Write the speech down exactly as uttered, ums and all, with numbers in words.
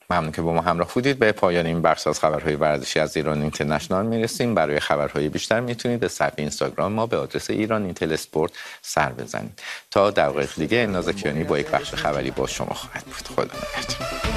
ممنون که با ما همراه بودید. به پایان این بخش از خبرهای ورزشی از ایران اینترنشنال میرسیم. برای خبرهای بیشتر میتونید به صفحه اینستاگرام ما به آدرس ایران اینتل اسپورت سر بزنید. تا دقایق دیگه الناز کیانی با یک بخش خبری با شما خواهد بود. خدا نگهدار.